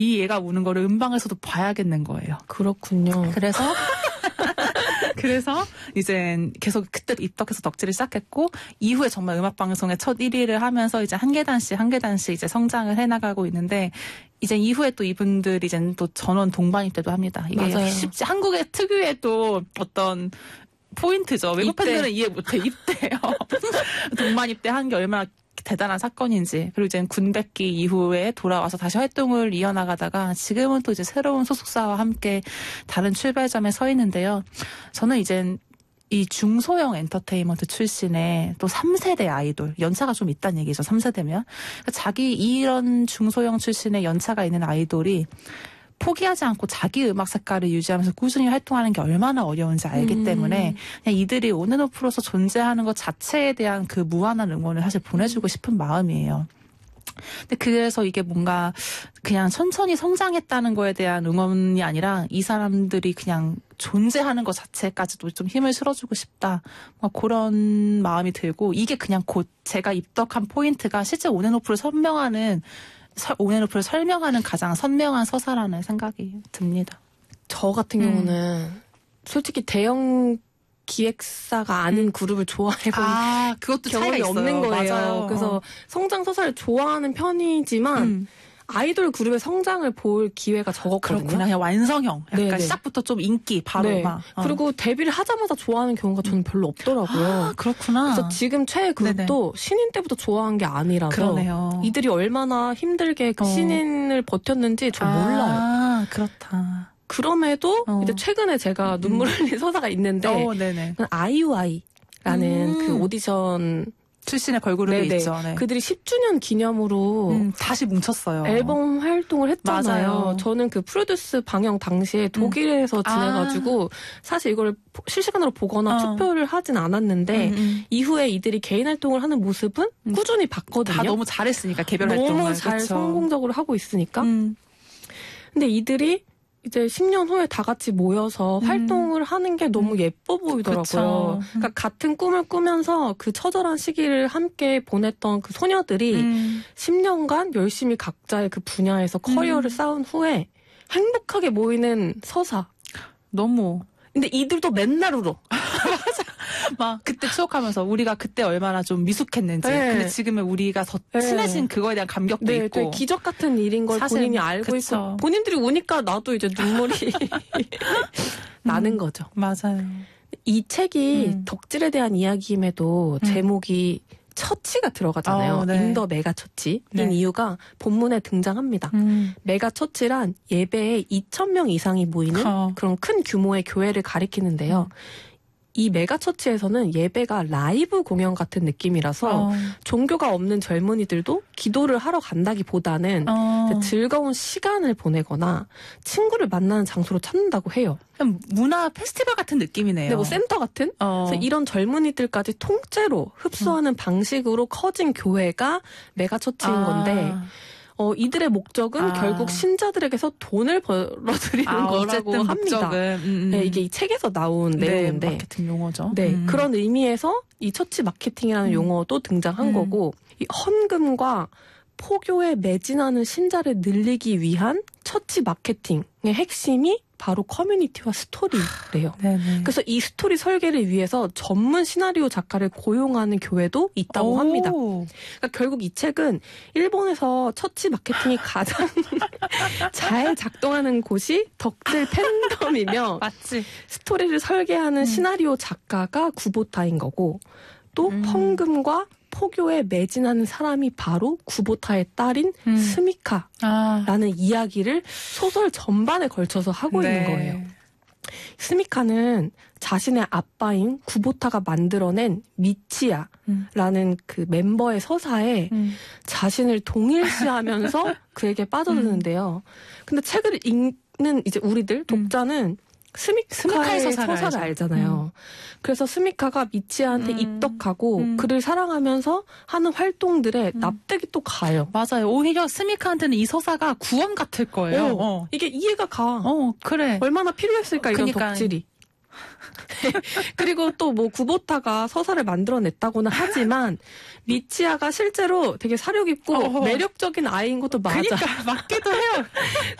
이 얘가 우는 거를 음방에서도 봐야겠는 거예요. 그렇군요. 그래서 이제 계속 그때 입덕해서 덕질을 시작했고 이후에 정말 음악방송의 첫 1위를 하면서 이제 한 계단씩 이제 성장을 해나가고 있는데 이제 이후에 또 이분들이 이제 또 전원 동반 입대도 합니다. 이게 맞아요. 쉽지 한국의 특유의 또 어떤 포인트죠. 외국 팬들은 이해 못해. 입대요. 동반 입대한 게 얼마나 대단한 사건인지. 그리고 이제 군백기 이후에 돌아와서 다시 활동을 이어나가다가 지금은 또 이제 새로운 소속사와 함께 다른 출발점에 서 있는데요. 저는 이제 이 중소형 엔터테인먼트 출신의 또 3세대 아이돌, 연차가 좀 있다는 얘기죠. 3세대면. 그러니까 자기 이런 중소형 출신의 연차가 있는 아이돌이 포기하지 않고 자기 음악 색깔을 유지하면서 꾸준히 활동하는 게 얼마나 어려운지 알기 때문에 그냥 이들이 온앤오프로서 존재하는 것 자체에 대한 그 무한한 응원을 사실 보내주고 싶은 마음이에요. 근데 그래서 이게 뭔가 그냥 천천히 성장했다는 거에 대한 응원이 아니라 이 사람들이 그냥 존재하는 것 자체까지도 좀 힘을 실어주고 싶다. 그런 마음이 들고 이게 그냥 곧 제가 입덕한 포인트가 실제 온앤오프를 설명하는 가장 선명한 서사라는 생각이 듭니다. 저 같은 경우는 솔직히 대형 기획사가 아닌 그룹을 좋아해본 그것도 경험이 차이가 없는 거예요. 맞아요. 그래서 성장 서사를 좋아하는 편이지만 아이돌 그룹의 성장을 볼 기회가 적었거든요. 그렇구나. 그냥 완성형. 약간 네네. 시작부터 좀 인기 바로 네. 막. 그리고 데뷔를 하자마자 좋아하는 경우가 저는 별로 없더라고요. 그렇구나. 그래서 지금 최애 그룹도 신인 때부터 좋아한 게 아니라서 그러네요. 이들이 얼마나 힘들게 그 신인을 버텼는지 전 몰라요. 그렇다. 그럼에도 이제 최근에 제가 눈물 흘린 서사가 있는데 네네. 아이유아이라는 그 오디션 출신의 걸그룹이 있죠. 네. 그들이 10주년 기념으로 다시 뭉쳤어요. 앨범 활동을 했잖아요. 맞아요. 저는 그 프로듀스 방영 당시에 독일에서 지내가지고 사실 이걸 실시간으로 보거나 투표를 하진 않았는데 이후에 이들이 개인 활동을 하는 모습은 꾸준히 봤거든요. 다 너무 잘했으니까 개별 활동을. 너무 잘 그쵸. 성공적으로 하고 있으니까. 근데 이들이 이제 10년 후에 다 같이 모여서 활동을 하는 게 너무 예뻐 보이더라고요. 그러니까 같은 꿈을 꾸면서 그 처절한 시기를 함께 보냈던 그 소녀들이 10년간 열심히 각자의 그 분야에서 커리어를 쌓은 후에 행복하게 모이는 서사. 너무. 근데 이들도 맨날 울어. 막 그때 추억하면서 우리가 그때 얼마나 좀 미숙했는지. 네. 근데 지금은 우리가 더 친해진 그거에 대한 감격도 네, 있고. 되게 기적 같은 일인 걸 사실, 본인이 알고 있고 본인들이 우니까 나도 이제 눈물이 나는 거죠. 맞아요. 이 책이 덕질에 대한 이야기임에도 제목이 처치가 들어가잖아요. 네. 인더 메가 처치인 이유가 본문에 등장합니다. 메가 처치란 예배에 2,000명 이상이 모이는 그런 큰 규모의 교회를 가리키는데요. 이 메가처치에서는 예배가 라이브 공연 같은 느낌이라서 종교가 없는 젊은이들도 기도를 하러 간다기보다는 즐거운 시간을 보내거나 친구를 만나는 장소로 찾는다고 해요. 그냥 문화 페스티벌 같은 느낌이네요. 네, 뭐 센터 같은? 그래서 이런 젊은이들까지 통째로 흡수하는 방식으로 커진 교회가 메가처치인 건데 이들의 목적은 결국 신자들에게서 돈을 벌어들이는 거라고 합니다. 네, 이게 이 책에서 나온 내용인데 마케팅 용어죠. 네, 그런 의미에서 이 처치 마케팅이라는 용어도 등장한 거고 이 헌금과 포교에 매진하는 신자를 늘리기 위한 처치 마케팅의 핵심이 바로 커뮤니티와 스토리래요. 그래서 이 스토리 설계를 위해서 전문 시나리오 작가를 고용하는 교회도 있다고 합니다. 그러니까 결국 이 책은 일본에서 처치 마케팅이 가장 잘 작동하는 곳이 덕질 팬덤이며 맞지. 스토리를 설계하는 시나리오 작가가 구보타인 거고 또 헌금과 포교에 매진하는 사람이 바로 구보타의 딸인 스미카라는 이야기를 소설 전반에 걸쳐서 하고 있는 거예요. 스미카는 자신의 아빠인 구보타가 만들어낸 미치야라는 그 멤버의 서사에 자신을 동일시하면서 그에게 빠져드는데요. 근데 책을 읽는 이제 우리들 독자는 스미카의 서사를 알잖아요. 그래서 스미카가 미치야한테 입덕하고 그를 사랑하면서 하는 활동들에 납득이 또 가요. 맞아요. 오히려 스미카한테는 이 서사가 구원 같을 거예요. 이게 이해가 가. 그래. 얼마나 필요했을까 이런 덕질이. 그리고 또 뭐 구보타가 서사를 만들어냈다고는 하지만 미치아가 실제로 되게 사려 깊고 매력적인 아이인 것도 맞아. 그러니까 맞기도 해요.